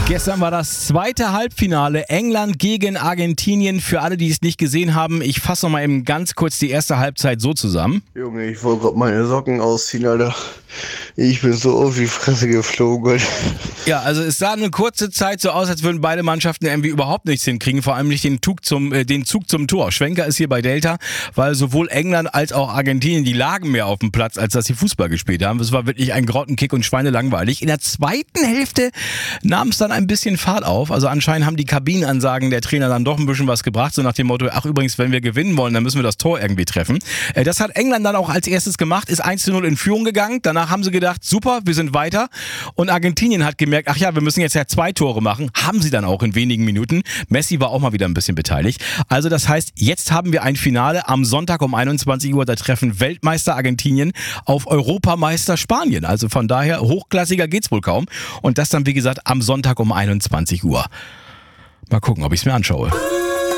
Gestern war das zweite Halbfinale England gegen Argentinien. Für alle, die es nicht gesehen haben, ich fasse noch mal eben ganz kurz die erste Halbzeit so zusammen. Junge, ich wollte gerade meine Socken ausziehen, Alter. Ich bin so auf die Fresse geflogen. Ja, also es sah eine kurze Zeit so aus, als würden beide Mannschaften irgendwie überhaupt nichts hinkriegen, vor allem nicht den Zug zum Tor. Schwenker ist hier bei Delta, weil sowohl England als auch Argentinien, die lagen mehr auf dem Platz, als dass sie Fußball gespielt haben. Es war wirklich ein Grottenkick und schweinelangweilig. In der zweiten Hälfte nahm es dann ein bisschen Fahrt auf. Also anscheinend haben die Kabinenansagen der Trainer dann doch ein bisschen was gebracht, so nach dem Motto, ach übrigens, wenn wir gewinnen wollen, dann müssen wir das Tor irgendwie treffen. Das hat England dann auch als erstes gemacht, ist 1:0 in Führung gegangen. Danach haben sie gedacht, super, wir sind weiter. Und Argentinien hat gemerkt, ach ja, wir müssen jetzt ja 2 Tore machen. Haben sie dann auch in wenigen Minuten. Messi war auch mal wieder ein bisschen beteiligt. Also das heißt, jetzt haben wir ein Finale am Sonntag um 21 Uhr. Da treffen Weltmeister Argentinien auf Europameister Spanien. Also von daher, hochklassiger geht's wohl kaum. Und das dann, wie gesagt, am Sonntag um 21 Uhr. Mal gucken, ob ich es mir anschaue.